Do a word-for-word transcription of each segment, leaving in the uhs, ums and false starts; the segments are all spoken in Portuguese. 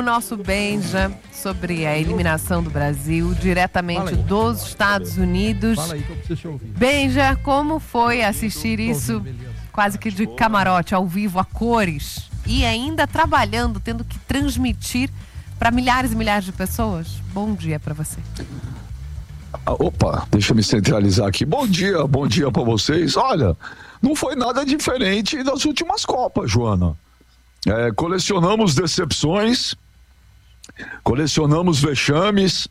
o nosso Benja sobre a eliminação do Brasil, diretamente dos Estados Unidos. Fala aí que eu preciso te ouvir. Benja, como foi assistir isso quase que de camarote, ao vivo, a cores, e ainda trabalhando, tendo que transmitir para milhares e milhares de pessoas? Bom dia para você. Opa, deixa eu me centralizar aqui. Bom dia, bom dia para vocês. Olha, não foi nada diferente das últimas Copas, Joana. É, colecionamos decepções, colecionamos vexames,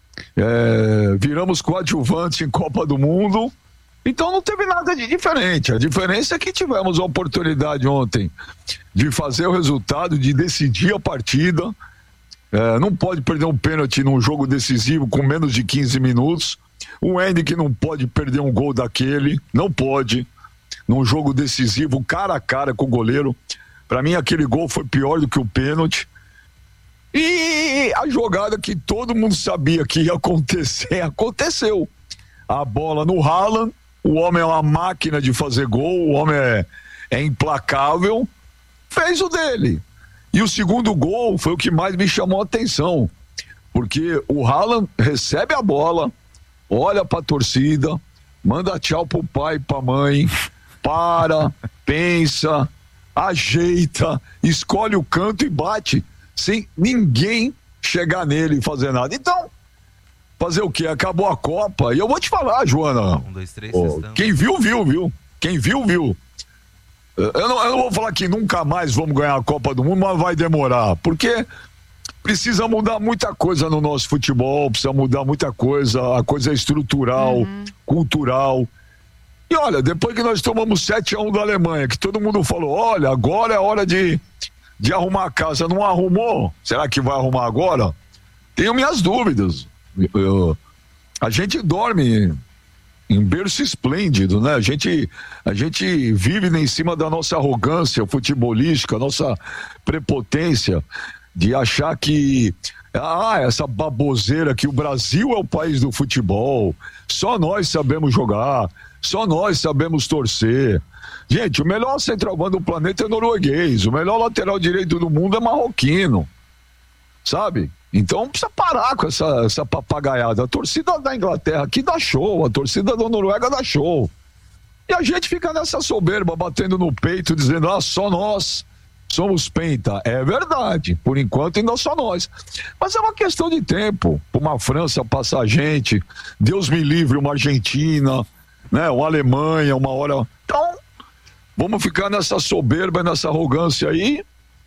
é, viramos coadjuvantes em Copa do Mundo, então não teve nada de diferente. A diferença é que tivemos a oportunidade ontem de fazer o resultado, de decidir a partida. É, não pode perder um pênalti num jogo decisivo com menos de quinze minutos. O Henrique não pode perder um gol daquele, não pode, num jogo decisivo, cara a cara com o goleiro. Para mim aquele gol foi pior do que o pênalti. E a jogada que todo mundo sabia que ia acontecer, aconteceu. A bola no Haaland, o homem é uma máquina de fazer gol, o homem é, é implacável, fez o dele. E o segundo gol foi o que mais me chamou a atenção, porque o Haaland recebe a bola, olha pra torcida, manda tchau pro pai e pra mãe, para, pensa, ajeita, escolhe o canto e bate, sem ninguém chegar nele e fazer nada. Então, fazer o quê? Acabou a Copa, e eu vou te falar, Joana, um, dois, três, oh, quem viu, viu, viu, quem viu, viu. Eu não, eu não vou falar que nunca mais vamos ganhar a Copa do Mundo, mas vai demorar, porque precisa mudar muita coisa no nosso futebol, precisa mudar muita coisa, a coisa é estrutural, uhum. cultural. E olha, depois que nós tomamos sete a um da Alemanha, que todo mundo falou, olha, agora é hora de, de arrumar a casa, não arrumou? Será que vai arrumar agora? Tenho minhas dúvidas. Eu, a gente dorme em berço esplêndido, né? A gente, a gente vive em cima da nossa arrogância futebolística, nossa prepotência de achar que ah, essa baboseira que o Brasil é o país do futebol, só nós sabemos jogar, só nós sabemos torcer. Gente, o melhor centroavante do planeta é norueguês, o melhor lateral direito do mundo é marroquino, sabe? Então precisa parar com essa, essa papagaiada. A torcida da Inglaterra aqui dá show, a torcida da Noruega dá show. E a gente fica nessa soberba, batendo no peito, dizendo, ah, só nós somos penta. É verdade, por enquanto ainda só nós. Mas é uma questão de tempo. Uma França passar a gente, Deus me livre, uma Argentina, né, uma Alemanha, uma hora. Então, vamos ficar nessa soberba, nessa arrogância aí,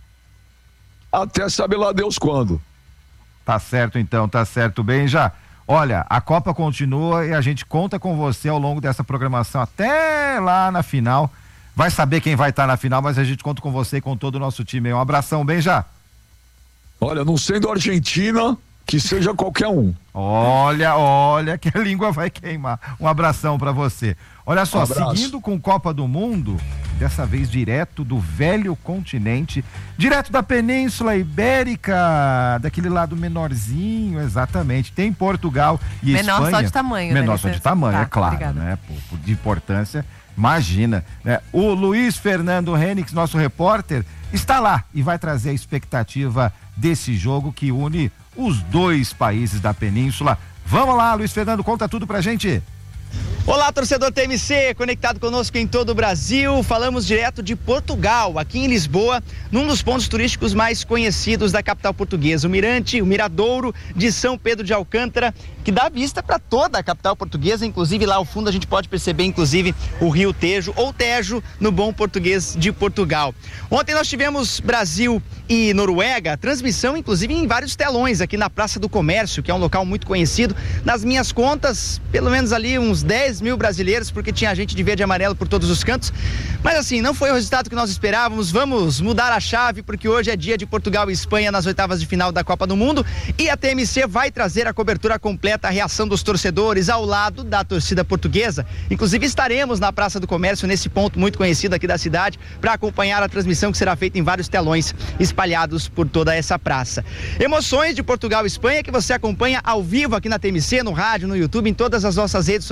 até saber lá Deus quando. Tá certo então, tá certo, Benja. Olha, a Copa continua e a gente conta com você ao longo dessa programação até lá na final. Vai saber quem vai estar na final, mas a gente conta com você e com todo o nosso time. Um abração, Benja. Olha, não sendo Argentina, que seja qualquer um. Olha, olha que a língua vai queimar. Um abração pra você. Olha só, um seguindo com Copa do Mundo, dessa vez direto do velho continente, direto da Península Ibérica, daquele lado menorzinho, exatamente. Tem Portugal e menor Espanha. Menor só de tamanho. Menor né? só de tamanho, tá, é claro, obrigada. né? Por, por, de importância, imagina, né? O Luiz Fernando Henriques, nosso repórter, está lá e vai trazer a expectativa desse jogo que une os dois países da Península. Vamos lá, Luiz Fernando, conta tudo pra gente. Olá, torcedor T M C, conectado conosco em todo o Brasil. Falamos direto de Portugal, aqui em Lisboa, num dos pontos turísticos mais conhecidos da capital portuguesa, o Mirante, o Miradouro de São Pedro de Alcântara, que dá vista para toda a capital portuguesa, inclusive lá ao fundo a gente pode perceber, inclusive, o Rio Tejo, ou Tejo, no bom português de Portugal. Ontem nós tivemos Brasil e Noruega, transmissão inclusive em vários telões aqui na Praça do Comércio, que é um local muito conhecido. Nas minhas contas, pelo menos ali uns dez mil brasileiros, porque tinha gente de verde e amarelo por todos os cantos. Mas assim, não foi o resultado que nós esperávamos. Vamos mudar a chave, porque hoje é dia de Portugal e Espanha nas oitavas de final da Copa do Mundo, e a T M C vai trazer a cobertura completa, a reação dos torcedores ao lado da torcida portuguesa. Inclusive estaremos na Praça do Comércio, nesse ponto muito conhecido aqui da cidade, para acompanhar a transmissão que será feita em vários telões espalhados por toda essa praça. Emoções de Portugal e Espanha que você acompanha ao vivo aqui na T M C, no rádio, no YouTube, em todas as nossas redes sociais, uma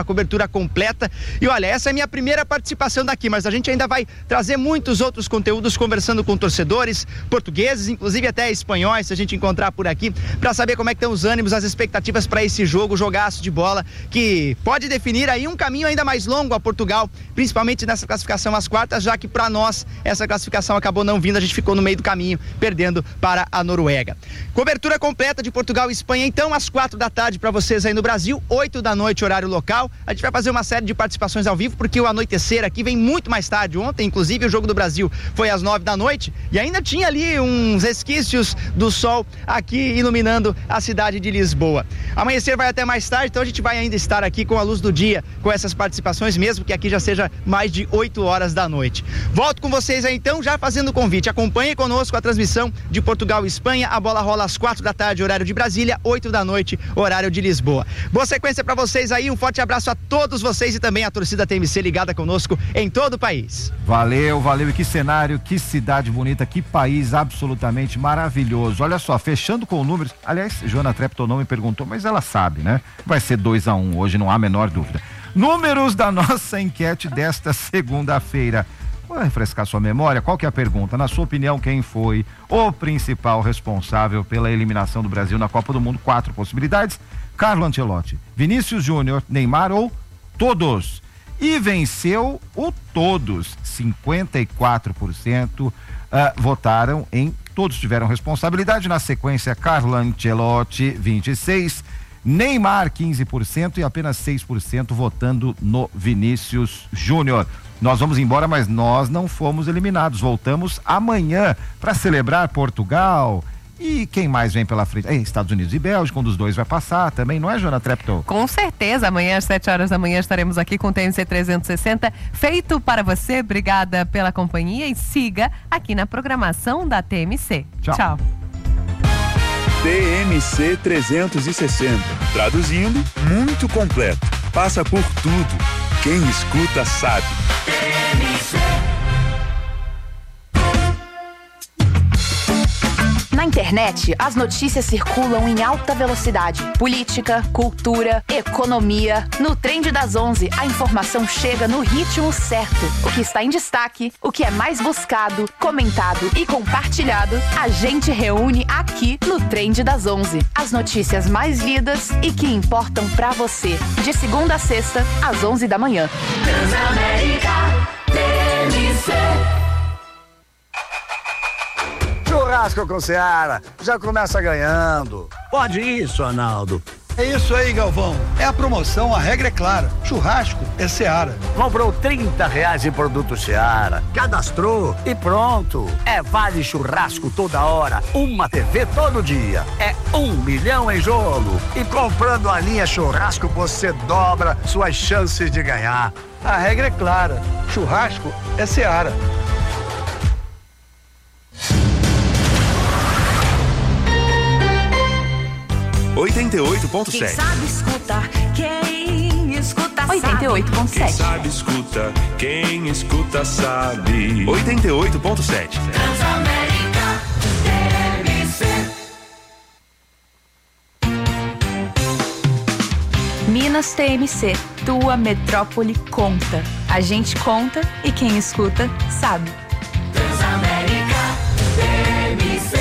cobertura completa. E olha, essa é a minha primeira participação daqui, mas a gente ainda vai trazer muitos outros conteúdos conversando com torcedores portugueses, inclusive até espanhóis, se a gente encontrar por aqui, para saber como é que estão os ânimos, as expectativas para esse jogo, jogaço de bola, que pode definir aí um caminho ainda mais longo a Portugal, principalmente nessa classificação às quartas, já que para nós essa classificação acabou não vindo, a gente ficou no meio do caminho, perdendo para a Noruega. Cobertura completa de Portugal e Espanha, então, às quatro da tarde para vocês aí no Brasil, oito da noite, horário local. A gente vai fazer uma série de participações ao vivo, porque o anoitecer aqui vem muito mais tarde. Ontem, inclusive, o jogo do Brasil foi às nove da noite e ainda tinha ali uns resquícios do sol aqui iluminando a cidade de Lisboa. Amanhecer vai até mais tarde, então a gente vai ainda estar aqui com a luz do dia, com essas participações, mesmo que aqui já seja mais de oito horas da noite. Volto com vocês aí então, já fazendo o convite. Acompanhe conosco a transmissão de Portugal e Espanha. A bola rola às quatro da tarde, horário de Brasília, oito da noite, horário de Lisboa. Boa sequência para vocês aí, um forte abraço a todos vocês e também a torcida T M C ligada conosco em todo o país. Valeu, valeu. E que cenário, que cidade bonita, que país absolutamente maravilhoso. Olha só, fechando com números. Aliás, Joana Trepton não me perguntou, mas ela sabe, né? Vai ser dois a um hoje, não há a menor dúvida. Números da nossa enquete desta segunda-feira. Vou refrescar sua memória. Qual que é a pergunta? Na sua opinião, quem foi o principal responsável pela eliminação do Brasil na Copa do Mundo? Quatro possibilidades: Carlo Ancelotti, Vinícius Júnior, Neymar ou todos. E venceu o todos. cinquenta e quatro por cento uh, votaram em todos tiveram responsabilidade. Na sequência, Carlo Ancelotti, vinte e seis por cento, Neymar, quinze por cento e apenas seis por cento votando no Vinícius Júnior. Nós vamos embora, mas nós não fomos eliminados. Voltamos amanhã para celebrar Portugal. E quem mais vem pela frente? É, Estados Unidos e Bélgica, um dos dois vai passar também, não é, Joana Trepton? Com certeza, amanhã às sete horas da manhã estaremos aqui com o T M C trezentos e sessenta, feito para você. Obrigada pela companhia e siga aqui na programação da T M C. Tchau. Tchau. T M C trezentos e sessenta, traduzindo, muito completo. Passa por tudo. Quem escuta sabe. T M C. Na internet, as notícias circulam em alta velocidade. Política, cultura, economia. No Trend das onze, a informação chega no ritmo certo. O que está em destaque, o que é mais buscado, comentado e compartilhado, a gente reúne aqui no Trend das onze. As notícias mais lidas e que importam pra você. De segunda a sexta, às onze da manhã. Transamérica, T M C. Churrasco com Seara, já começa ganhando. Pode isso, Arnaldo. É isso aí, Galvão. É a promoção, a regra é clara. Churrasco é Seara. Comprou trinta reais em produto Seara, cadastrou e pronto. É vale churrasco toda hora, uma T V todo dia. É um milhão em jogo. E comprando a linha churrasco, você dobra suas chances de ganhar. A regra é clara. Churrasco é Seara. oitenta e oito ponto Quem sete. sabe escutar, quem escuta sabe. oitenta e oito ponto Quem sete. sabe escuta, quem escuta sabe. oitenta e oito ponto sete. Transamérica, T M C. Minas T M C, tua metrópole conta. A gente conta e quem escuta sabe. Transamérica, T M C.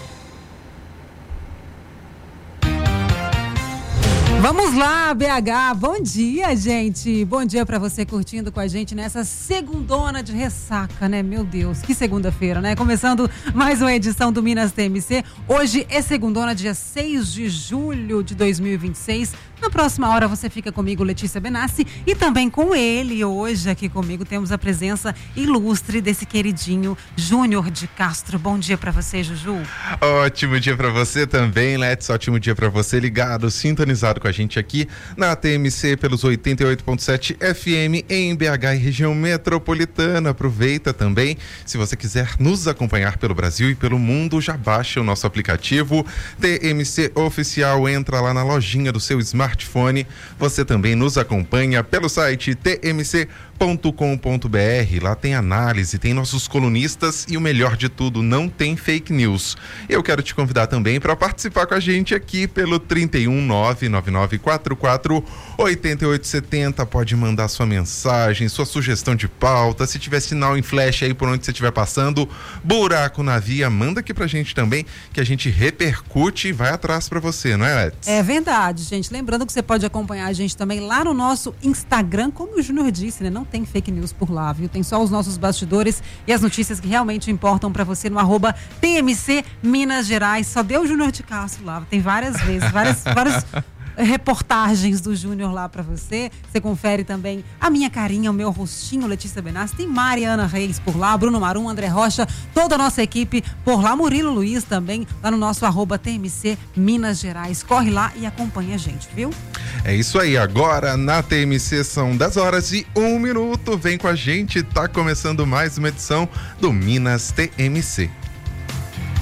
Vamos lá, B H. Bom dia, gente. Bom dia pra você curtindo com a gente nessa segundona de ressaca, né? Meu Deus, que segunda-feira, né? Começando mais uma edição do Minas T M C. Hoje é segundona, dia seis de julho de dois mil e vinte e seis. Na próxima hora você fica comigo, Letícia Benassi, e também com ele. Hoje aqui comigo temos a presença ilustre desse queridinho Júnior de Castro. Bom dia pra você, Juju. Ótimo dia pra você também, Let's. Ótimo dia pra você ligado, sintonizado com a gente aqui na T M C pelos oitenta e oito ponto sete F M em B H e região metropolitana. Aproveita também, se você quiser nos acompanhar pelo Brasil e pelo mundo, já baixa o nosso aplicativo T M C Oficial, entra lá na lojinha do seu smartphone. Você também nos acompanha pelo site t m c ponto com ponto b r. Lá tem análise, tem nossos colunistas e o melhor de tudo, não tem fake news. Eu quero te convidar também para participar com a gente aqui pelo trinta e um, nove nove nove nove quatro quatro, oito oito sete zero. Pode mandar sua mensagem, sua sugestão de pauta. Se tiver sinal em flash aí por onde você estiver passando, buraco na via, manda aqui pra gente também, que a gente repercute e vai atrás pra você, não é, Let's? É verdade, gente. Lembrando que você pode acompanhar a gente também lá no nosso Instagram, como o Júnior disse, né? Não tem fake news por lá, viu? Tem só os nossos bastidores e as notícias que realmente importam pra você no arroba T M C Minas Gerais. Só deu o Júnior de Castro lá. Tem várias vezes, várias, várias reportagens do Júnior lá pra você. Você confere também a minha carinha, o meu rostinho, Letícia Benassi. Tem Mariana Reis por lá, Bruno Marum, André Rocha, toda a nossa equipe por lá. Murilo Luiz também, lá no nosso arroba T M C Minas Gerais. Corre lá e acompanha a gente, viu? É isso aí, agora na T M C são dez horas e um minuto. Vem com a gente, tá começando mais uma edição do Minas T M C.